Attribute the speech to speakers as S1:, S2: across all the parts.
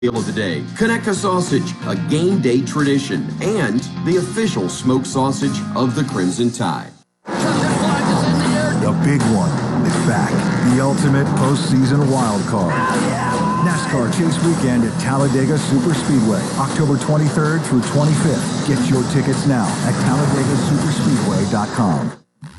S1: Meal of the day, Conecuh Sausage, a game day tradition, and the official smoked sausage of the Crimson Tide.
S2: The big one is back. The ultimate postseason wild card. NASCAR Chase Weekend at Talladega Superspeedway, October 23rd through 25th. Get your tickets now at TalladegaSuperspeedway.com.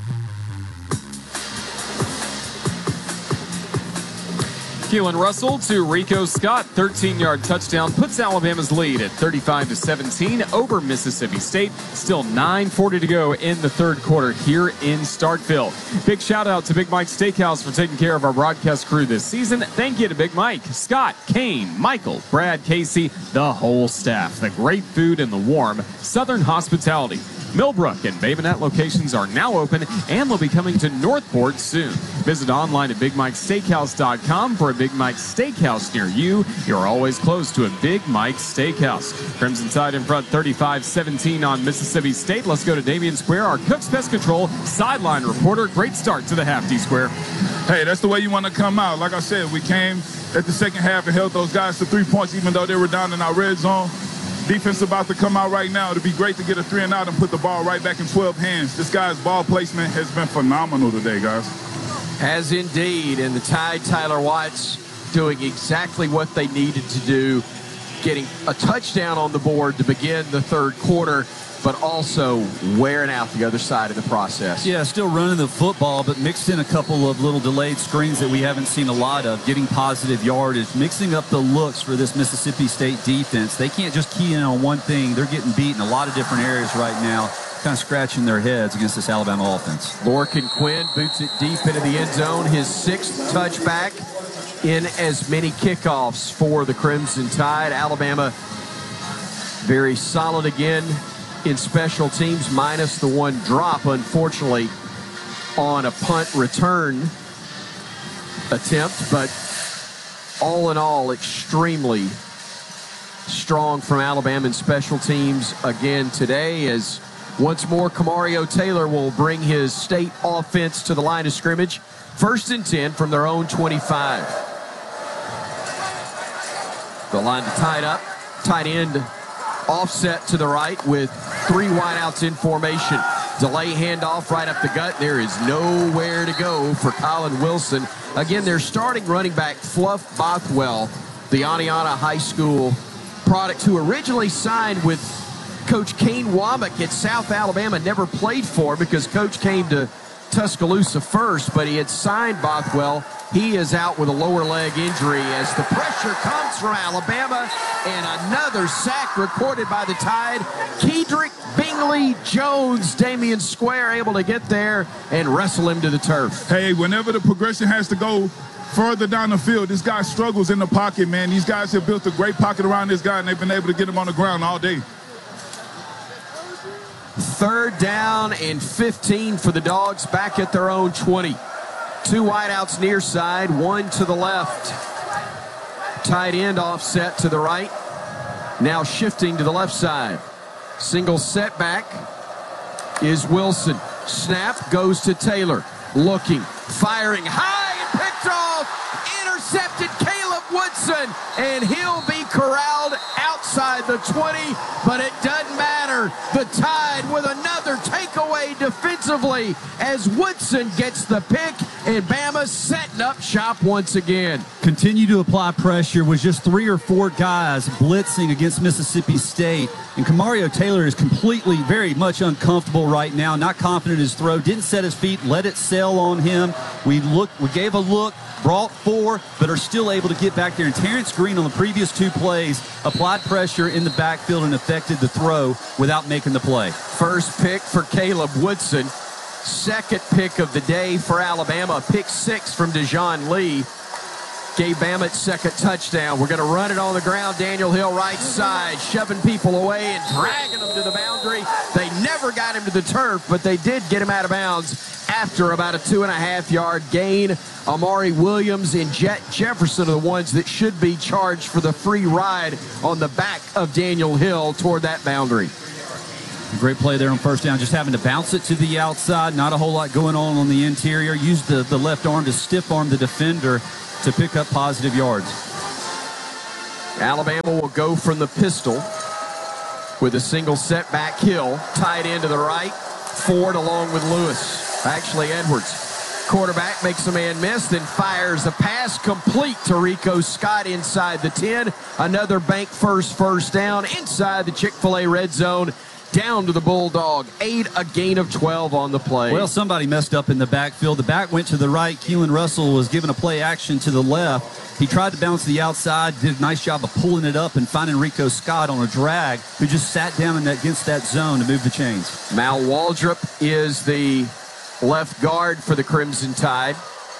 S3: Keelan Russell to Rico Scott, 13-yard touchdown, puts Alabama's lead at 35-17 over Mississippi State. Still 9:40 to go in the third quarter here in Starkville. Big shout out to Big Mike Steakhouse for taking care of our broadcast crew this season. Thank you to Big Mike, Scott, Kane, Michael, Brad, Casey, the whole staff. The great food and the warm Southern hospitality. Millbrook and Babonet locations are now open and will be coming to Northport soon. Visit online at BigMikeSteakhouse.com for a Big Mike Steakhouse near you. You're always close to a Big Mike Steakhouse. Crimson Tide in front 35-17 on Mississippi State. Let's go to Damien Square, our Cooks Pest Control sideline reporter. Great start to the half, D-Square.
S4: Hey, that's the way you want to come out. Like I said, we came at the second half and held those guys to 3 points even though they were down in our red zone. Defense about to come out right now. It'd be great to get a 3 and out and put the ball right back in 12 hands. This guy's ball placement has been phenomenal today, guys.
S5: Has indeed. And the Tide, Tyler Watts, doing exactly what they needed to do, getting a touchdown on the board to begin the third quarter, but also wearing out the other side of the process.
S6: Yeah, still running the football, but mixed in a couple of little delayed screens that we haven't seen a lot of, getting positive yardage, mixing up the looks for this Mississippi State defense. They can't just key in on one thing. They're getting beat in a lot of different areas right now, kind of scratching their heads against this Alabama offense.
S5: Lorcan Quinn boots it deep into the end zone, his sixth touchback in as many kickoffs for the Crimson Tide. Alabama very solid again in special teams, minus the one drop, unfortunately, on a punt return attempt. But all in all, extremely strong from Alabama in special teams again today, as once more Kamario Taylor will bring his state offense to the line of scrimmage. 1st and 10 from their own 25. The line to tied up, tight end offset to the right with 3 wideouts in formation. Delay handoff right up the gut. There is nowhere to go for Colin Wilson. Again, their starting running back, Fluff Bothwell, the Aniana High School product, who originally signed with Coach Kane Womack at South Alabama, never played for because Coach came to Tuscaloosa first, but he had signed Bothwell. He is out with a lower leg injury as the pressure comes from Alabama, and another sack recorded by the Tide. Kedrick Bingley Jones, Damien Square, able to get there and wrestle him to the turf.
S4: Hey, whenever the progression has to go further down the field, this guy struggles in the pocket, man. These guys have built a great pocket around this guy, and they've been able to get him on the ground all day.
S5: 3rd down and 15 for the Dogs back at their own 20. 2 wideouts near side, 1 to the left. Tight end offset to the right. Now shifting to the left side. Single setback is Wilson. Snap goes to Taylor. Looking, firing high and picked off. Intercepted Caleb Woodson, and he'll be corralled outside the 20, but it doesn't matter. The Tide with another takeaway defensively as Woodson gets the pick, and Bama setting up shop once again.
S6: Continue to apply pressure with just 3 or 4 guys blitzing against Mississippi State. And Kamario Taylor is completely, very much uncomfortable right now, not confident in his throw, didn't set his feet, let it sail on him. We gave a look, brought 4, but are still able to get back there. And Terrence Green on the previous 2 plays applied pressure in the backfield and affected the throw without making the play.
S5: First pick for Caleb Woodson. Second pick of the day for Alabama. Pick 6 from Dejon Lee. Gave Bama its second touchdown. We're going to run it on the ground. Daniel Hill right side, shoving people away and dragging them to the boundary. They never got him to the turf, but they did get him out of bounds after about a 2.5-yard gain. Amari Williams and Jet Jefferson are the ones that should be charged for the free ride on the back of Daniel Hill toward that boundary.
S6: Great play there on 1st down, just having to bounce it to the outside. Not a whole lot going on the interior. Used the left arm to stiff arm the defender to pick up positive yards.
S5: Alabama will go from the pistol with a single setback Hill, tight end to the right, Ford along with Lewis. Actually, Edwards. Quarterback makes a man miss, then fires a pass complete to Rico Scott inside the 10. Another bank first down inside the Chick-fil-A red zone. Down to the Bulldog. 8, a gain of 12 on the play.
S6: Well, somebody messed up in the backfield. The back went to the right. Keelan Russell was given a play action to the left. He tried to bounce to the outside, did a nice job of pulling it up and finding Rico Scott on a drag, who just sat down against that zone to move the chains.
S5: Mal Waldrop is the left guard for the Crimson Tide.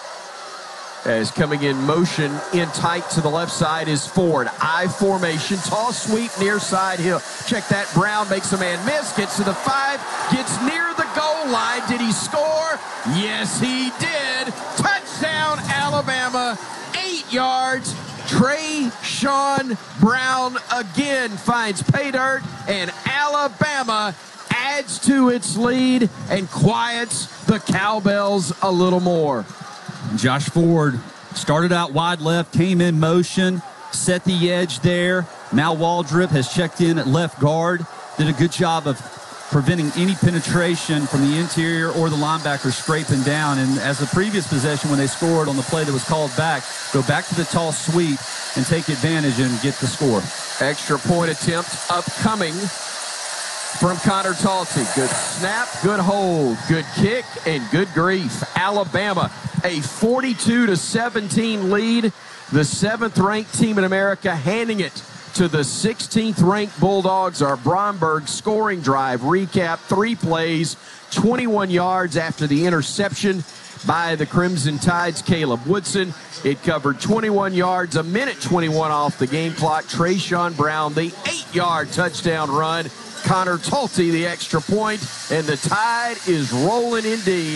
S5: As coming in motion in tight to the left side is Ford. I formation, toss sweep near side Hill. Check that. Brown makes a man miss, gets to the 5, gets near the goal line. Did he score? Yes, he did. Touchdown, Alabama. 8 yards. Trayshawn Brown again finds pay dirt, and Alabama adds to its lead and quiets the cowbells a little more.
S6: Josh Ford started out wide left, came in motion, set the edge there. Mal Waldrop has checked in at left guard, did a good job of preventing any penetration from the interior or the linebacker scraping down. And as the previous possession, when they scored on the play that was called back, go back to the tall sweep and take advantage and get the score.
S5: Extra point attempt upcoming from Connor Talty. Good snap, good hold, good kick, and good grief. Alabama, a 42-17 lead. The 7th-ranked team in America handing it to the 16th-ranked Bulldogs. Our Bromberg scoring drive recap, 3 plays, 21 yards after the interception by the Crimson Tide's Caleb Woodson. It covered 21 yards, a minute 21 off the game clock. Trayshawn Brown, the 8-yard touchdown run. Connor Talty, the extra point, and the Tide is rolling indeed.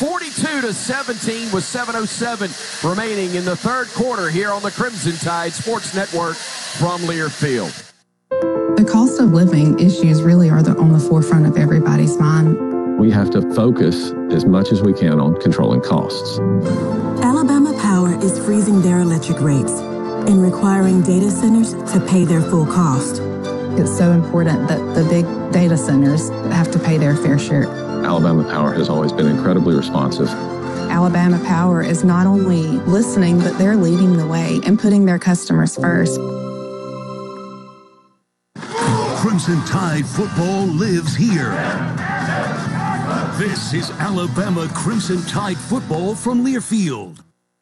S5: 42-17 with 7:07 remaining in the third quarter here on the Crimson Tide Sports Network from Learfield.
S7: The cost of living issues really are on the forefront of everybody's mind.
S8: We have to focus as much as we can on controlling costs.
S9: Alabama Power is freezing their electric rates and requiring data centers to pay their full cost.
S7: It's so important that the big data centers have to pay their fair share.
S8: Alabama Power has always been incredibly responsive.
S7: Alabama Power is not only listening, but they're leading the way and putting their customers first.
S10: Crimson Tide football lives here. This is Alabama Crimson Tide football from Learfield.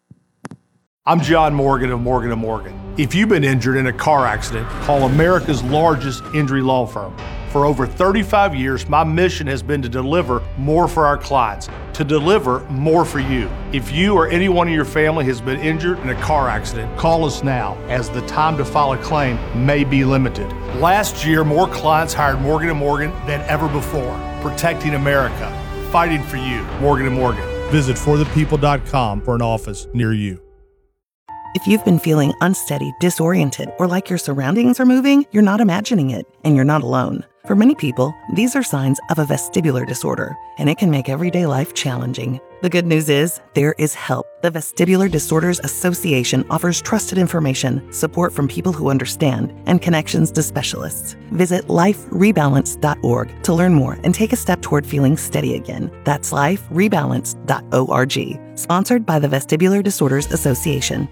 S11: I'm John Morgan of Morgan & Morgan. If you've been injured in a car accident, call America's largest injury law firm. For over 35 years, my mission has been to deliver more for our clients, to deliver more for you. If you or anyone in your family has been injured in a car accident, call us now, as the time to file a claim may be limited. Last year, more clients hired Morgan & Morgan than ever before, protecting America, fighting for you. Morgan & Morgan. Visit forthepeople.com for an office near you.
S12: If you've been feeling unsteady, disoriented, or like your surroundings are moving, you're not imagining it, and you're not alone. For many people, these are signs of a vestibular disorder, and it can make everyday life challenging. The good news is, there is help. The Vestibular Disorders Association offers trusted information, support from people who understand, and connections to specialists. Visit liferebalance.org to learn more and take a step toward feeling steady again. That's liferebalance.org. Sponsored by the Vestibular Disorders Association.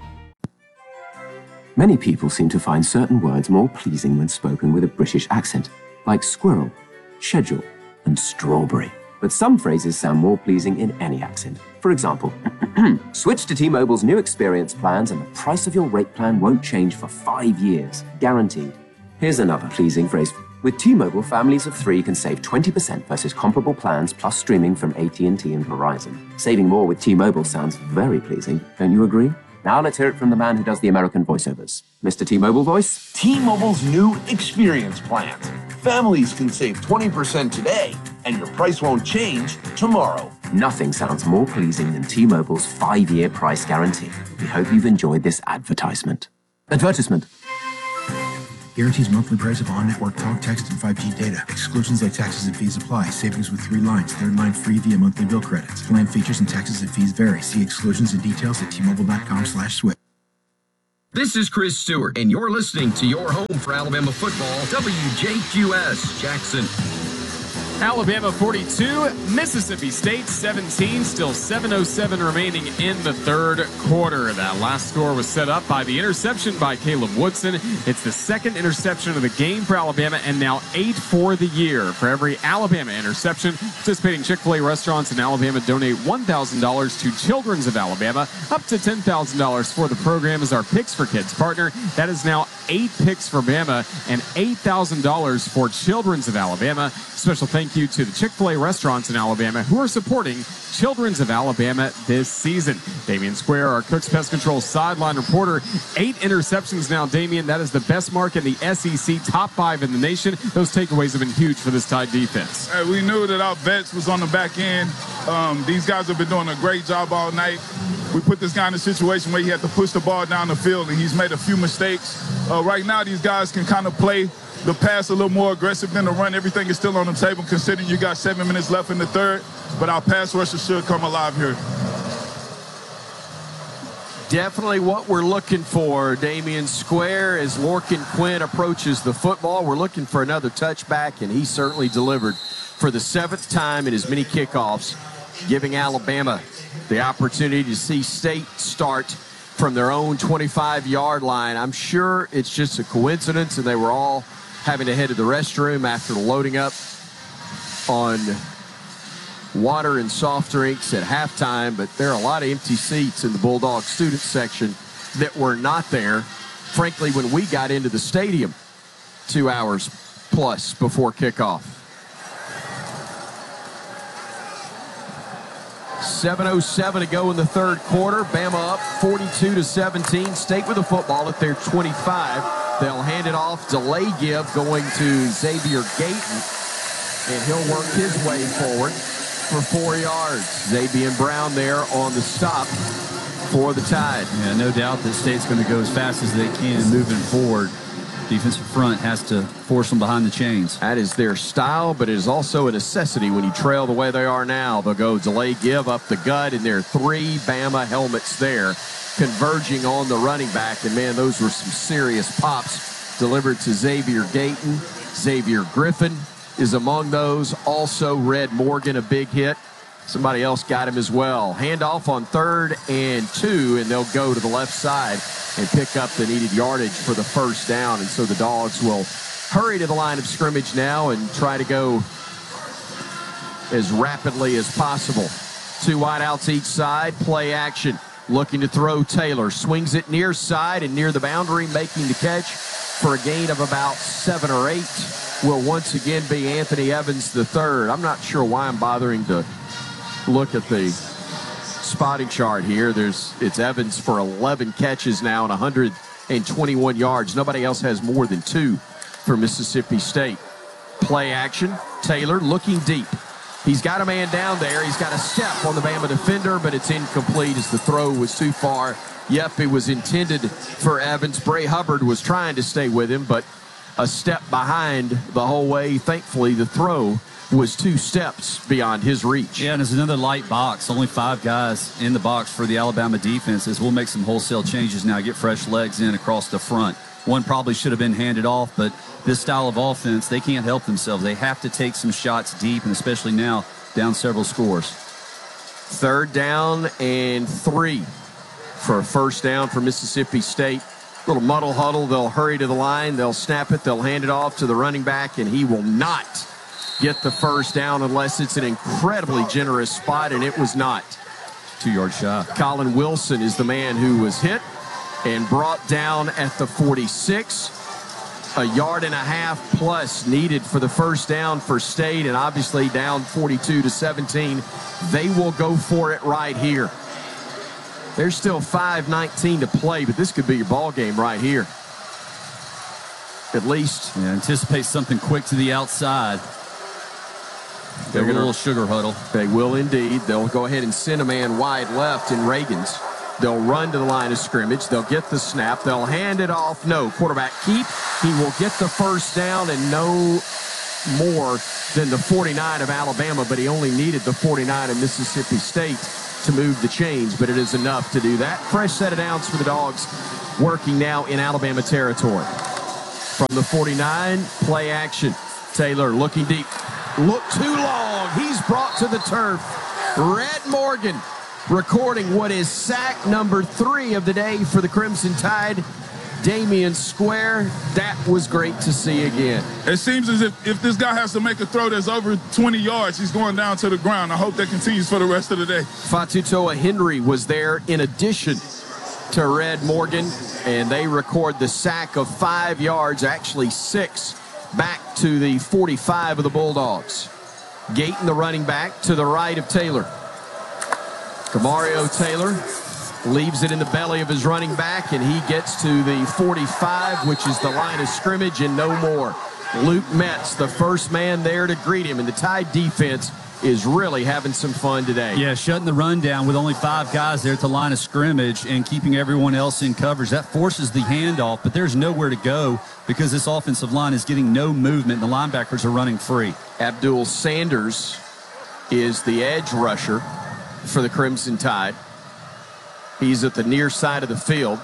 S13: Many people seem to find certain words more pleasing when spoken with a British accent, like squirrel, schedule, and strawberry. But some phrases sound more pleasing in any accent. For example, switch to T-Mobile's new experience plans and the price of your rate plan won't change for 5 years, guaranteed. Here's another pleasing phrase. With T-Mobile, families of 3 can save 20% versus comparable plans plus streaming from AT&T and Verizon. Saving more with T-Mobile sounds very pleasing, don't you agree? Now let's hear it from the man who does the American voiceovers. Mr. T-Mobile voice?
S14: T-Mobile's new experience plans. Families can save 20% today, and your price won't change tomorrow.
S13: Nothing sounds more pleasing than T-Mobile's 5-year price guarantee. We hope you've enjoyed this advertisement. Advertisement.
S15: Guarantees monthly price of on-network talk, text, and 5G data. Exclusions like taxes and fees apply. Savings with 3 lines. 3rd line free via monthly bill credits. Plan features and taxes and fees vary. See exclusions and details at T-Mobile.com/switch.
S16: This is Chris Stewart, and you're listening to your home for Alabama football, WJQS Jackson.
S3: Alabama 42, Mississippi State 17, still 7:07 remaining in the third quarter. That last score was set up by the interception by Caleb Woodson. It's the second interception of the game for Alabama and now 8 for the year. For every Alabama interception, participating Chick-fil-A restaurants in Alabama donate $1,000 to Children's of Alabama. Up to $10,000 for the program is our Picks for Kids partner. That is now 8 picks for Bama and $8,000 for Children's of Alabama. Special thank you to the Chick-fil-A restaurants in Alabama who are supporting Children's of Alabama this season. Damian Square, our Cooks Pest Control sideline reporter. 8 interceptions now, Damian. That is the best mark in the SEC, top 5 in the nation. Those takeaways have been huge for this Tide defense.
S4: Hey, we knew that our vets was on the back end. These guys have been doing a great job all night. We put this guy in a situation where he had to push the ball down the field, and he's made a few mistakes. Right now, these guys can kind of play the pass a little more aggressive than the run. Everything is still on the table, considering you got 7 minutes left in the third. But our pass rusher should come alive here.
S5: Definitely what we're looking for, Damian Square, as Lorcan Quinn approaches the football. We're looking for another touchback, and he certainly delivered for the 7th time in as many kickoffs, giving Alabama the opportunity to see State start from their own 25-yard line. I'm sure it's just a coincidence, and they were all having to head to the restroom after loading up on water and soft drinks at halftime, but there are a lot of empty seats in the Bulldog student section that were not there, frankly, when we got into the stadium 2 hours plus before kickoff. 7:07 to go in the third quarter. Bama up 42-17. State with the football at their 25. They'll hand it off. Delay give going to Xavier Gayton, and he'll work his way forward for 4 yards. Xavier Brown there on the stop for the Tide.
S6: Yeah, no doubt that State's going to go as fast as they can moving forward. Defensive front has to force them behind the chains.
S5: That is their style, but it is also a necessity when you trail the way they are now. They'll go delay give up the gut, and there are 3 Bama helmets there converging on the running back. And, man, those were some serious pops delivered to Xavier Gayton. Xavier Griffin is among those. Also, Red Morgan, a big hit. Somebody else got him as well. Handoff on 3rd and 2, and they'll go to the left side and pick up the needed yardage for the first down. And so the Dogs will hurry to the line of scrimmage now and try to go as rapidly as possible. 2 wideouts each side, play action. Looking to throw Taylor. Swings it near side and near the boundary, making the catch for a gain of about 7 or 8. Will once again be Anthony Evans III. I'm not sure why I'm bothering to look at the spotting chart here. It's Evans for 11 catches now and 121 yards. Nobody else has more than 2 for Mississippi State. Play action. Taylor looking deep. He's got a man down there. He's got a step on the Bama defender, but it's incomplete as the throw was too far. Yep, it was intended for Evans. Bray Hubbard was trying to stay with him, but a step behind the whole way. Thankfully, the throw was 2 steps beyond his reach.
S6: Yeah, and it's another light box. Only 5 guys in the box for the Alabama defense. As we'll make some wholesale changes now, get fresh legs in across the front. One probably should have been handed off, but this style of offense, they can't help themselves. They have to take some shots deep, and especially now, down several scores.
S5: 3rd down and 3 for a first down for Mississippi State. Little muddle huddle. They'll hurry to the line. They'll snap it. They'll hand it off to the running back, and he will not get the first down unless it's an incredibly generous spot, and it was not.
S6: 2-yard shot.
S5: Colin Wilson is the man who was hit and brought down at the 46. 1.5 yards plus needed for the first down for State, and obviously down 42-17. They will go for it right here. There's still 5:19 to play, but this could be your ball game right here. At least.
S6: Yeah, anticipate something quick to the outside. They're going to a little sugar huddle.
S5: They will indeed. They'll go ahead and send a man wide left in Reagans. They'll run to the line of scrimmage. They'll get the snap. They'll hand it off. No, quarterback keep. He will get the first down and no more than the 49 of Alabama, but he only needed the 49 of Mississippi State to move the chains, but it is enough to do that. Fresh set of downs for the Dogs working now in Alabama territory. From the 49, play action. Taylor looking deep. Look too long. He's brought to the turf. Red Morgan recording what is sack number 3 of the day for the Crimson Tide. Damian Square, that was great to see again.
S4: It seems as if this guy has to make a throw that's over 20 yards, he's going down to the ground. I hope that continues for the rest of the day.
S5: Fatutoa Henry was there in addition to Red Morgan, and they record the sack of 5 yards, actually 6, back to the 45 of the Bulldogs. Gayton, the running back, to the right of Taylor. Kamario Taylor leaves it in the belly of his running back, and he gets to the 45, which is the line of scrimmage, and no more. Luke Metz, the first man there to greet him, and the Tide defense is really having some fun today.
S6: Yeah, shutting the run down with only 5 guys there at the line of scrimmage and keeping everyone else in coverage. That forces the handoff, but there's nowhere to go because this offensive line is getting no movement, and the linebackers are running free.
S5: Abdul Sanders is the edge rusher for the Crimson Tide. He's at the near side of the field.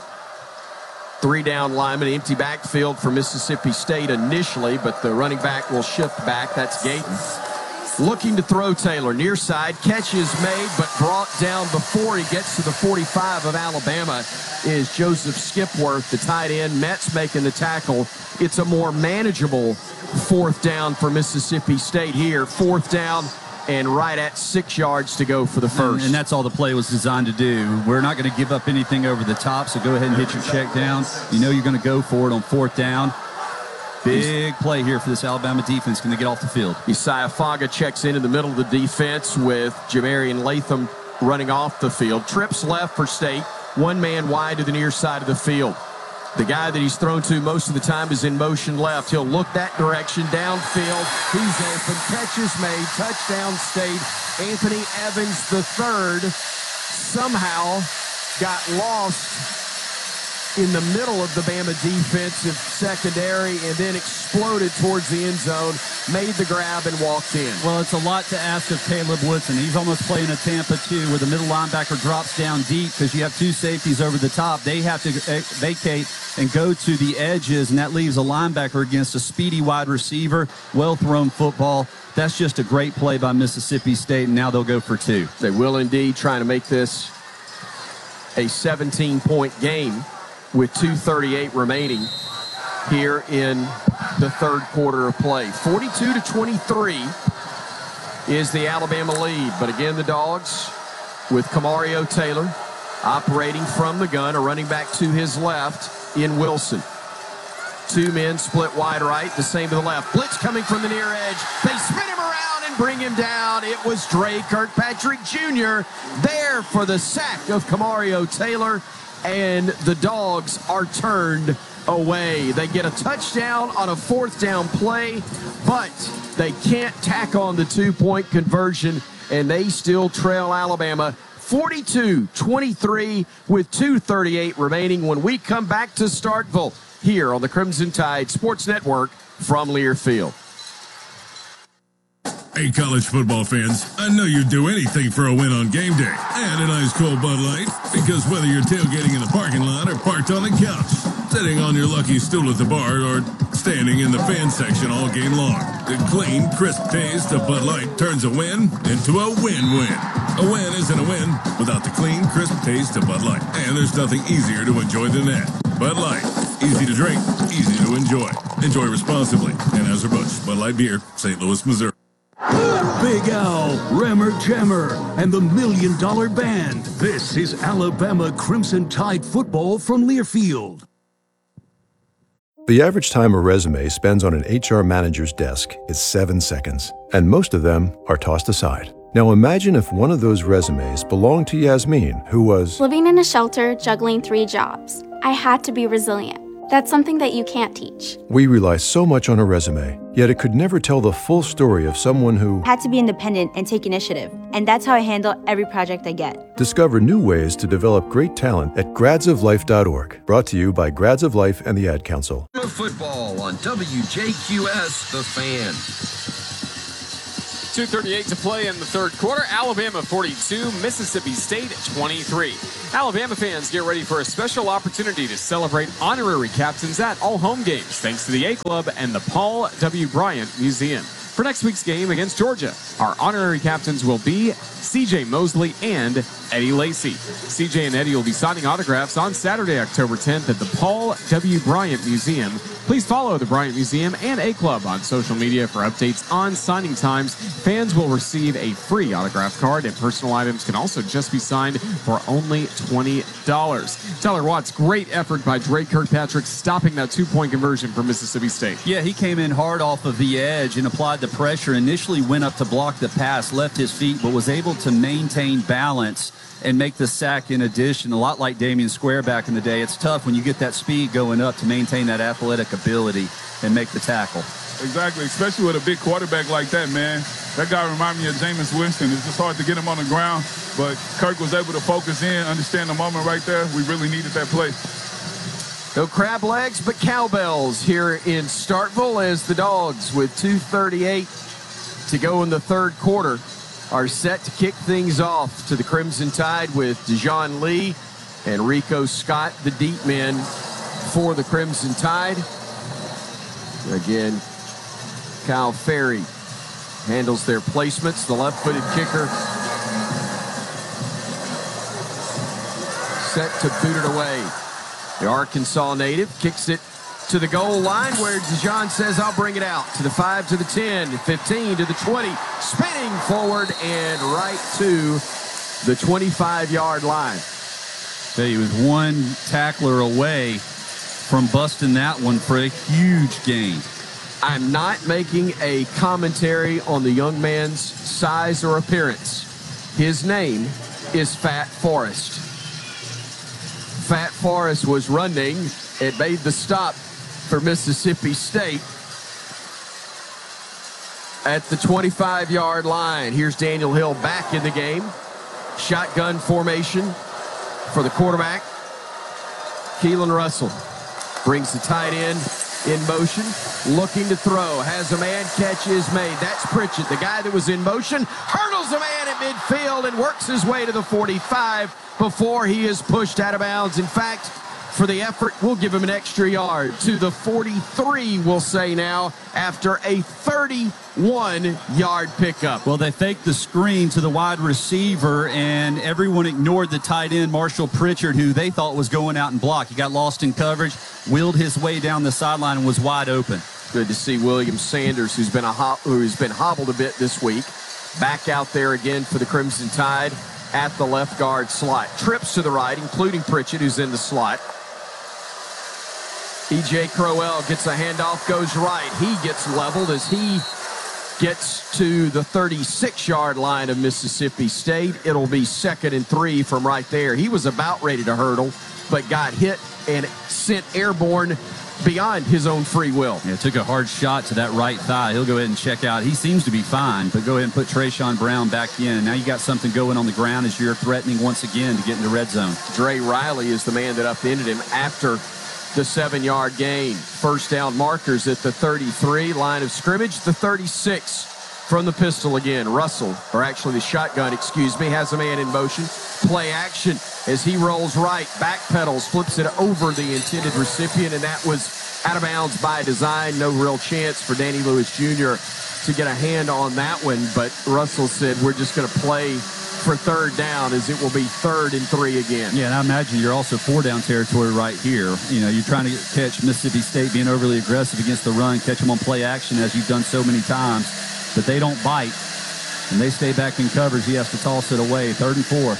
S5: 3 down linemen, empty backfield for Mississippi State initially, but the running back will shift back. That's Gayton. Looking to throw Taylor. Near side, catch is made, but brought down before he gets to the 45 of Alabama is Joseph Skipworth, the tight end. Metz making the tackle. It's a more manageable 4th down for Mississippi State here. 4th down and right at 6 yards to go for the first.
S6: And that's all the play was designed to do. We're not going to give up anything over the top, so go ahead and hit your check down. You know you're going to go for it on 4th down. Big play here for this Alabama defense. Can they get off the field?
S5: Isaiah Faga checks in the middle of the defense with Jamarian Latham running off the field. Trips left for State. 1 man wide to the near side of the field. The guy that he's thrown to most of the time is in motion left. He'll look that direction, downfield. He's open. Catch is made. Touchdown State. Anthony Evans III somehow got lost in the middle of the Bama defensive secondary and then exploded towards the end zone, made the grab and walked in.
S6: Well, it's a lot to ask of Caleb Woodson. He's almost playing a Tampa 2 where the middle linebacker drops down deep because you have 2 safeties over the top. They have to vacate and go to the edges, and that leaves a linebacker against a speedy wide receiver. Well-thrown football. That's just a great play by Mississippi State, and now they'll go for 2.
S5: They will indeed, trying to make this a 17-point game with 2:38 remaining here in the 3rd quarter of play. 42-23 is the Alabama lead. But again, the Dogs with Kamario Taylor operating from the gun, a running back to his left in Wilson. 2 men split wide right, the same to the left. Blitz coming from the near edge. They spin him around and bring him down. It was Dre Kirkpatrick Jr. there for the sack of Kamario Taylor. And the Dogs are turned away. They get a touchdown on a 4th down play, but they can't tack on the 2-point conversion, and they still trail Alabama 42-23 with 2:38 remaining when we come back to Starkville here on the Crimson Tide Sports Network from Learfield.
S17: Hey, college football fans, I know you'd do anything for a win on game day and an ice cold Bud Light, because whether you're tailgating in the parking lot or parked on the couch, sitting on your lucky stool at the bar, or standing in the fan section all game long, the clean, crisp taste of Bud Light turns a win into a win-win. A win isn't a win without the clean, crisp taste of Bud Light, and there's nothing easier to enjoy than that. Bud Light, easy to drink, easy to enjoy. Enjoy responsibly. Anheuser-Busch, Bud Light Beer, St. Louis, Missouri.
S10: Big Al, Rammer Jammer, and the $1 Million Band. This is Alabama Crimson Tide football from Learfield.
S18: The average time a resume spends on an HR manager's desk is 7 seconds, and most of them are tossed aside. Now imagine if one of those resumes belonged to Yasmin, who was
S19: living in a shelter, juggling 3 jobs. I had to be resilient. That's something that you can't teach.
S18: We rely so much on a resume, yet it could never tell the full story of someone who
S20: had to be independent and take initiative. And that's how I handle every project I get.
S18: Discover new ways to develop great talent at gradsoflife.org. Brought to you by Grads of Life and the Ad Council.
S16: Football on WJQS, The Fan.
S3: 2:38 to play in the third quarter. Alabama 42, Mississippi State 23. Alabama fans, get ready for a special opportunity to celebrate honorary captains at all home games, thanks to the A Club and the Paul W. Bryant Museum. For next week's game against Georgia, our honorary captains will be C.J. Mosley and Eddie Lacy. C.J. and Eddie will be signing autographs on Saturday, October 10th at the Paul W. Bryant Museum. Please follow the Bryant Museum and A Club on social media for updates on signing times. Fans will receive a free autograph card, and personal items can also just be signed for only $20. Tyler Watts, great effort by Drake Kirkpatrick stopping that two-point conversion for Mississippi State.
S6: Yeah, he came in hard off of the edge and applied the pressure. Initially went up to block the pass, left his feet, but was able to maintain balance and make the sack in addition. A lot like Damian Square back in the day. It's tough when you get that speed going up to maintain that athletic ability and make the tackle.
S4: Exactly, especially with a big quarterback like that, man. That guy reminded me of Jameis Winston. It's just hard to get him on the ground, but Kirk was able to focus in, understand the moment right there. We really needed that play.
S5: No crab legs, but cowbells here in Starkville as the Dogs, with 2:38 to go in the third quarter, are set to kick things off to the Crimson Tide with Dejon Lee and Rico Scott, the deep men for the Crimson Tide. Again, Kyle Ferry handles their placements. The left-footed kicker set to boot it away. The Arkansas native kicks it to the goal line where Dejon says, I'll bring it out. To the 5, to the 10, 15, to the 20. Spinning forward and right to the 25-yard line.
S6: He was one tackler away from busting that one for a huge gain.
S5: I'm not making a commentary on the young man's size or appearance. His name is Fat Forrest. Fat Forrest was running. It made the stop for Mississippi State at the 25-yard line. Here's Daniel Hill back in the game. Shotgun formation for the quarterback. Keelan Russell brings the tight end in motion, looking to throw. Has a man, catch is made. That's Pritchett, the guy that was in motion, hurdles a man at midfield and works his way to the 45 before he is pushed out of bounds. In fact, for the effort, we'll give him an extra yard to the 43, we'll say now, after a 31-yard pickup.
S6: Well, they faked the screen to the wide receiver, and everyone ignored the tight end, Marshall Pritchard, who they thought was going out and block. He got lost in coverage, wheeled his way down the sideline, and was wide open.
S5: Good to see William Sanders, who's been hobbled a bit this week, back out there again for the Crimson Tide at the left guard slot. Trips to the right, including Pritchett, who's in the slot. E.J. Crowell gets a handoff, goes right. He gets leveled as he gets to the 36-yard line of Mississippi State. It'll be 2nd and 3 from right there. He was about ready to hurdle, but got hit and sent airborne beyond his own free will.
S6: Yeah, took a hard shot to that right thigh. He'll go ahead and check out. He seems to be fine, but go ahead and put Trayshawn Brown back in. And now you got something going on the ground as you're threatening once again to get in the red zone.
S5: Dre Riley is the man that upended him after the 7-yard gain. First down markers at the 33, line of scrimmage, the 36 from the pistol again. Russell, or actually the shotgun, has a man in motion. Play action as he rolls right, backpedals, flips it over the intended recipient, and that was out of bounds by design. No real chance for Danny Lewis Jr. to get a hand on that one, but Russell said, we're just going to play for third down, as it will be 3rd and 3 again.
S6: Yeah, and I imagine you're also 4-down territory right here. You know, you're trying to catch Mississippi State being overly aggressive against the run, catch them on play action as you've done so many times, but they don't bite, and they stay back in coverage. He has to toss it away. 3rd and 4.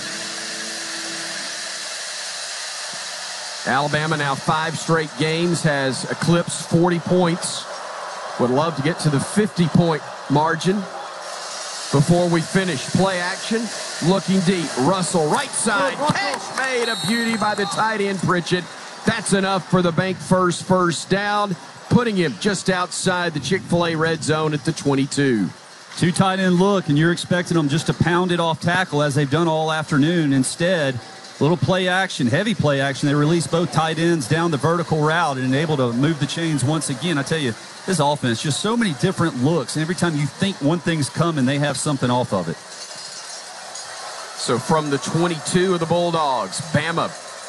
S5: Alabama now 5 straight games, has eclipsed 40 points. Would love to get to the 50-point margin before we finish. Play action, looking deep. Russell, right side, catch made, a beauty by the tight end Pritchett. That's enough for the bank first down, putting him just outside the Chick-fil-A red zone at the 22.
S6: 2 tight end look, and you're expecting them just to pound it off tackle as they've done all afternoon. Instead, Little play action, heavy play action. They release both tight ends down the vertical route and able to move the chains once again. I tell you, this offense, just so many different looks. And every time you think one thing's coming, they have something off of it.
S5: So from the 22 of the Bulldogs, Bama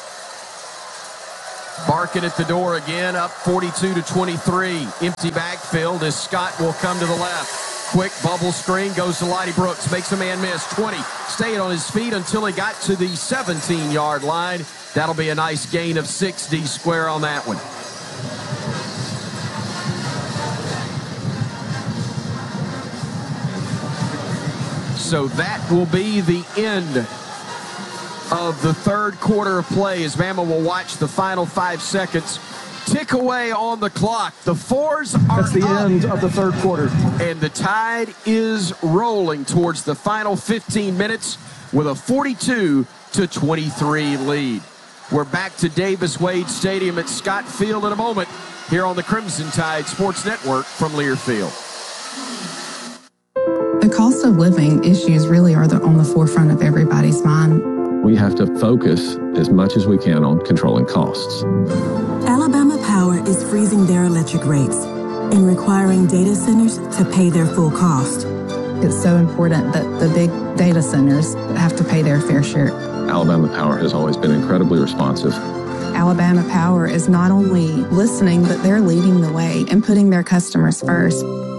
S5: barking at the door again, up 42-23. Empty backfield as Scott will come to the left. Quick bubble screen, goes to Lottie Brooks, makes a man miss. 20, staying on his feet until he got to the 17-yard line. That'll be a nice gain of 60 square on that one. So that will be the end of the third quarter of play as Bama will watch the final 5 seconds tick away on the clock. The fours are
S21: That's the end of the third quarter.
S5: And the Tide is rolling towards the final 15 minutes with a 42-23 lead. We're back to Davis Wade Stadium at Scott Field in a moment here on the Crimson Tide Sports Network from Learfield.
S7: The cost of living issues really are on the forefront of everybody's mind.
S8: We have to focus as much as we can on controlling costs.
S9: Alabama Power is freezing their electric rates and requiring data centers to pay their full cost.
S7: It's so important that the big data centers have to pay their fair share.
S8: Alabama Power has always been incredibly responsive.
S7: Alabama Power is not only listening, but they're leading the way and putting their customers first.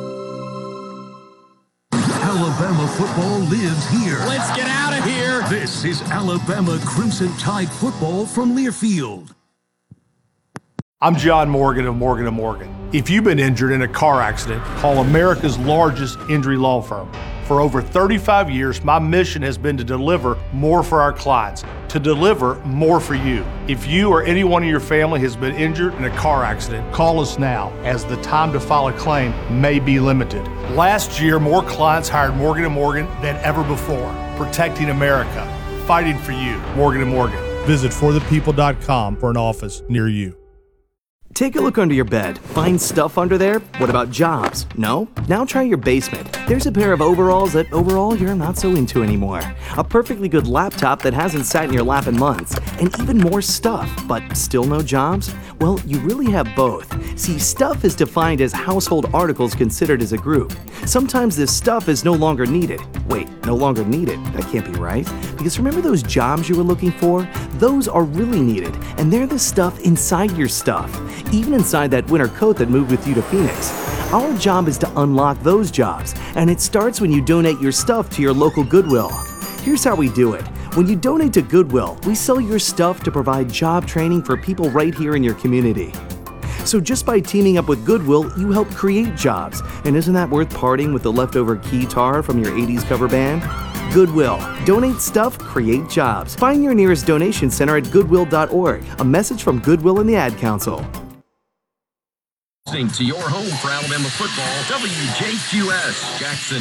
S10: Alabama football lives here.
S3: Let's get out of here.
S10: This is Alabama Crimson Tide football from Learfield.
S11: I'm John Morgan of Morgan & Morgan. If you've been injured in a car accident, call America's largest injury law firm. For over 35 years, my mission has been to deliver more for our clients, to deliver more for you. If you or anyone in your family has been injured in a car accident, call us now, as the time to file a claim may be limited. Last year, more clients hired Morgan & Morgan than ever before, protecting America, fighting for you. Morgan & Morgan. Visit forthepeople.com for an office near you.
S22: Take a look under your bed. Find stuff under there? What about jobs? No? Now try your basement. There's a pair of overalls that overall you're not so into anymore. A perfectly good laptop that hasn't sat in your lap in months. And even more stuff, but still no jobs? Well, you really have both. See, stuff is defined as household articles considered as a group. Sometimes this stuff is no longer needed. Wait, no longer needed? That can't be right. Because remember those jobs you were looking for? Those are really needed, and they're the stuff inside your stuff. Even inside that winter coat that moved with you to Phoenix. Our job is to unlock those jobs, and it starts when you donate your stuff to your local Goodwill. Here's how we do it. When you donate to Goodwill, we sell your stuff to provide job training for people right here in your community. So just by teaming up with Goodwill, you help create jobs. And isn't that worth parting with the leftover guitar from your 80s cover band? Goodwill. Donate stuff, create jobs. Find your nearest donation center at goodwill.org. A message from Goodwill and the Ad Council.
S16: Listening to your home for Alabama football, WJQS Jackson.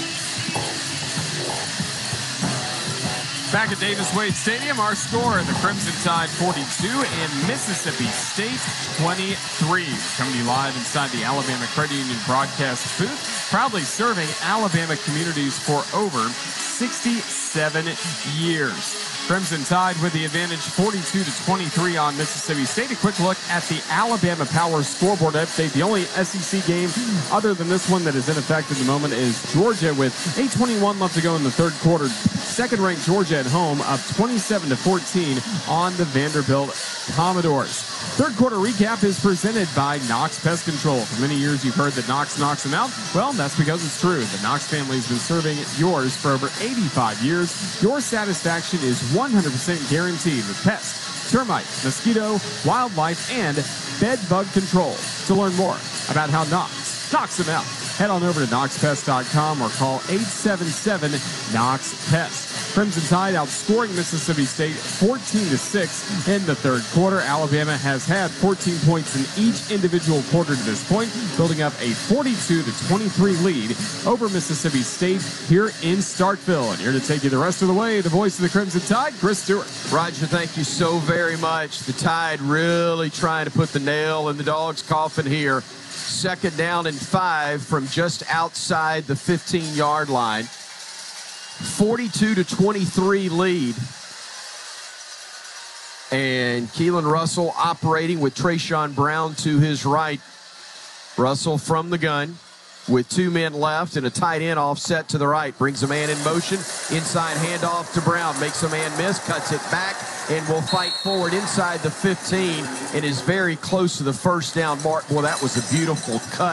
S3: Back at Davis Wade Stadium, our score, the Crimson Tide 42 and Mississippi State 23. Coming to you live inside the Alabama Credit Union broadcast booth, proudly serving Alabama communities for over 67 years. Crimson Tide with the advantage 42-23 on Mississippi State. A quick look at the Alabama Power scoreboard update. The only SEC game other than this one that is in effect at the moment is Georgia with 8:21 left to go in the third quarter. Second-ranked Georgia at home up 27-14 on the Vanderbilt Commodores. Third quarter recap is presented by Knox Pest Control. For many years you've heard that Knox knocks them out. Well, that's because it's true. The Knox family has been serving yours for over 85 years. Your satisfaction is 100% guaranteed with pest, termite, mosquito, wildlife, and bed bug control. To learn more about how Knox knocks them out, head on over to knoxpest.com or call 877-KNOX-PEST. Crimson Tide outscoring Mississippi State 14-6 in the third quarter. Alabama has had 14 points in each individual quarter to this point, building up a 42-23 lead over Mississippi State here in Starkville. And here to take you the rest of the way, the voice of the Crimson Tide, Chris Stewart.
S5: Roger, thank you so very much. The Tide really trying to put the nail in the dog's coffin here. Second down and 5 from just outside the 15-yard line. 42-23 lead. And Keelan Russell operating with Trayshawn Brown to his right. Russell from the gun with 2 men left and a tight end offset to the right. Brings a man in motion. Inside handoff to Brown. Makes a man miss. Cuts it back and will fight forward inside the 15 and is very close to the first down mark. Boy, that was a beautiful cut.